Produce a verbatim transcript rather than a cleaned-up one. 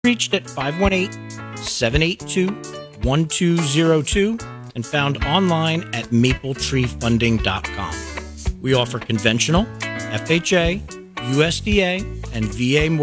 Reached at five one eight, seven eight two, one two zero two and found online at maple tree funding dot com. We offer conventional, F H A, U S D A, and V A mortgage